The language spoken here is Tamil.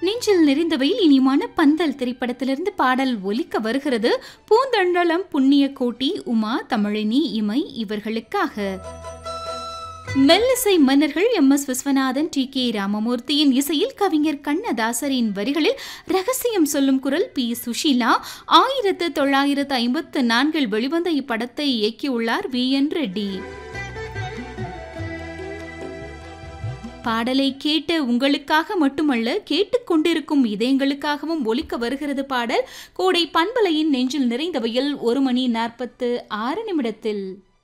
நெஞ்சில் நிறைந்தவையில் இனிமான பந்தல் திரைப்படத்திலிருந்து பாடல் ஒலிக்க வருகிறது. பூந்தண்டலம், புண்ணிய கோட்டி, உமா, தமிழினி, இமை இவர்களுக்காக. மெல்லிசை மன்னர்கள் எம்.எஸ். விஸ்வநாதன், டி.கே. ராமமூர்த்தியின் இசையில் கவிஞர் கண்ணதாசரின் வரிகளில் ரகசியம் சொல்லும் குரல் பி. சுஷீலா. 1954 வெளிவந்த இப்படத்தை இயக்கியுள்ளார் வி.என். ரெட்டி. பாடலை கேட்ட உங்களுக்காக மட்டுமல்ல, கேட்டுக்கொண்டிருக்கும் இதயங்களுக்காகவும் ஒலிக்க வருகிறது பாடல். கோடை பண்பலையின் நெஞ்சில் நிறைந்தவையில் 1 மணி 46 நிமிடத்தில்.